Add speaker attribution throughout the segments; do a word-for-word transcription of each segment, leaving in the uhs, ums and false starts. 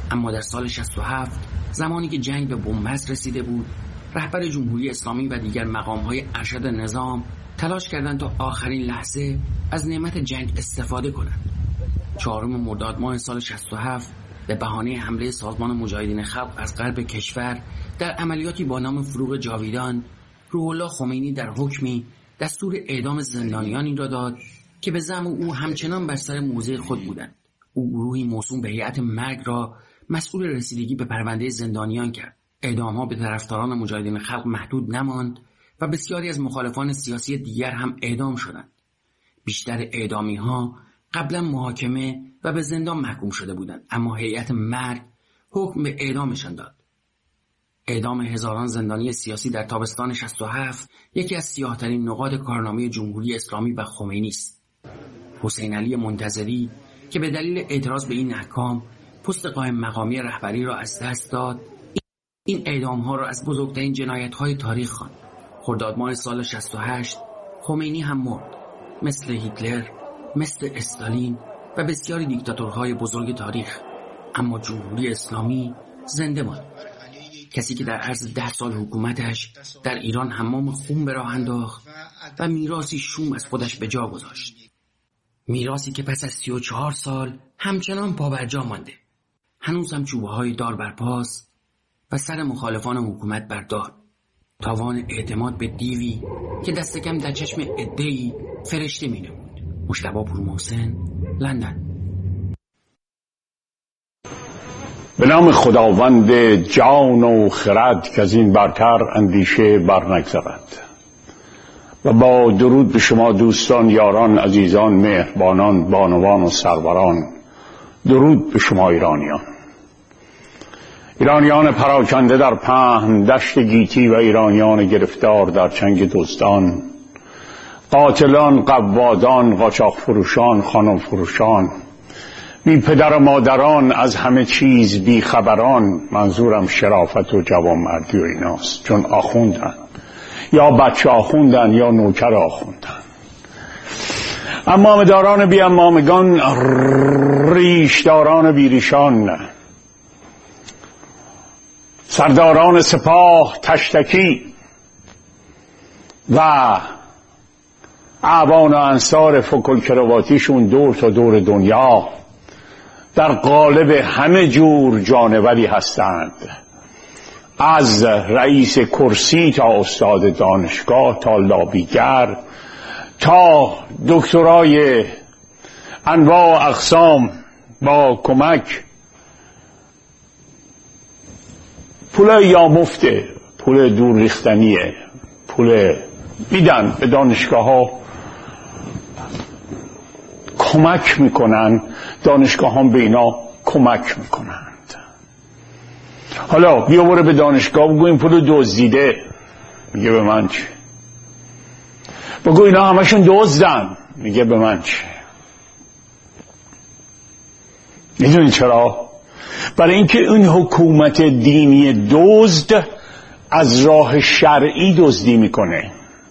Speaker 1: اما در سال شصت و هفت زمانی که جنگ به بنبست رسیده بود، رهبر جمهوری اسلامی و دیگر مقام‌های ارشد نظام تلاش کردند تا آخرین لحظه از نعمت جنگ استفاده کنند. چهارم مرداد ماه سال شصت و هفت به بهانه حمله سازمان مجاهدین خلق از غرب کشور در عملیاتی با نام فروغ جاویدان، روح الله خمینی در حکمی دستور اعدام زندانیانی را داد که به زعم او همچنان بر سر موضع خود بودند. او گروهی موسوم به هیئت مرگ را مسئول رسیدگی به پرونده زندانیان کرد. اعدام‌ها به طرفداران مجاهدین خلق محدود نماند و بسیاری از مخالفان سیاسی دیگر هم اعدام شدند. بیشتر اعدامی‌ها قبلا محاکمه و به زندان محکوم شده بودند، اما هیئت مرگ حکم به اعدامشان داد. اعدام هزاران زندانی سیاسی در تابستان شصت و هفت یکی از سیاه‌ترین نقاط کارنامه جمهوری اسلامی و خمینی است. حسین علی منتظری که به دلیل اعتراض به این احکام پست قائم مقامی رهبری را از دست داد، این اعدام‌ها را از بزرگترین جنایت‌های تاریخ خواند. خرداد ماه سال شصت و هشت خمینی هم مرد، مثل هیتلر، مثل استالین و بسیاری دیکتاتورهای بزرگ تاریخ، اما جمهوری اسلامی زنده ماند. کسی که در عرض ده سال حکومتش در ایران حمام خون به راه انداخت و میراثی شوم از خودش به جا گذاشت. میراثی که پس از سی و چهار سال همچنان پابرجا مانده. هنوز هم چوبه های دار برپاست و سر مخالفان حکومت بردار. تاوان اعتماد به دیوی که دست کم در چشم عده‌ای فرشته می نمود. مجتبی پورمحسن، لندن.
Speaker 2: به نام خداوند جان و خرد که از این برتر اندیشه بر نگذرد، و با درود به شما دوستان، یاران، عزیزان، مهربانان، بانوان و سروران. درود به شما ایرانیان، ایرانیان پراکنده در پهن دشت گیتی و ایرانیان گرفتار در چنگ دزدان، قاتلان، قوادان، قاچاق فروشان، خانم فروشان، بی پدر و مادران، از همه چیز بی خبران. منظورم شرافت و جوانمردی و ایناست، چون آخوندن، یا بچه آخوندن یا نوکر آخوندن. امامداران بی امامگان، ریشداران بی ریشان، سرداران سپاه تشتکی و اعوان و انصار فکل کرواتیشون دور تا دور دنیا در قالب همه جور جانوری هستند، از رئیس کرسی تا استاد دانشگاه تا لابیگر تا دکترای انواع و اقسام، با کمک پول یا مفته، پول دور ریختنیه، پول میدن به دانشگاه ها، کمک میکنن، دانشگاه هم به اینا کمک میکنند. حالا بیا برو به دانشگاه بگو این پول دزدیده، میگه به من چه؟ بگو اینا همشون دزدن، میگه به من چه؟ میدونی چرا؟ برای اینکه این حکومت دینی دزد از راه شرعی دزدی میکنه،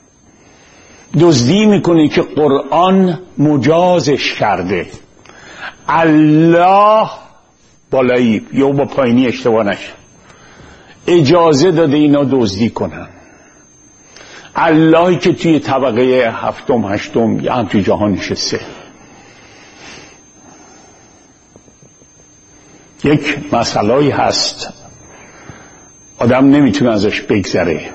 Speaker 2: دزدی میکنه که قرآن مجازش کرده. الله بالایی یا با پایینی اشتباه نشه اجازه داده اینا دزدی کنن. اللهی که توی طبقه هفتم هشتم یا هم توی جهان نشسته. یک مسئله‌ای هست آدم نمیتونه ازش بگذره.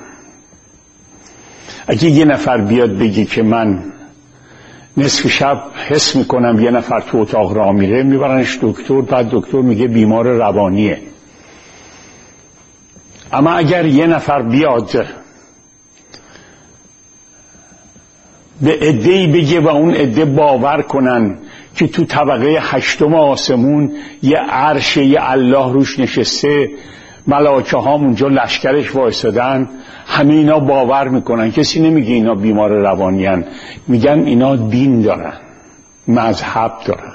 Speaker 2: اگه یه نفر بیاد بگی که من نصف شب حس میکنم یه نفر تو اتاق راه میره، میبرنش دکتر، بعد دکتر میگه بیمار روانیه. اما اگر یه نفر بیاد به عده‌ای بگه و اون عده باور کنن که تو طبقه هشتم آسمون یه عرش یه الله روش نشسته، ملائکه ها اونجا لشکرش وایسادن، همه اینا باور میکنن. کسی نمیگه اینا بیمار روانیان، میگن اینا دین دارن، مذهب دارن.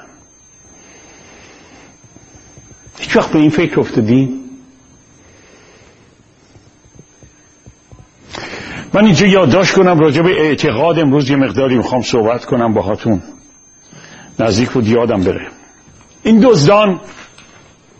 Speaker 2: هیچ وقت به این فکر افتادی؟ من اینجا یادداشت کنم راجع به اعتقاد امروز یه مقداری میخوام صحبت کنم باهاتون، نزدیک بود یادم بره. این دزدان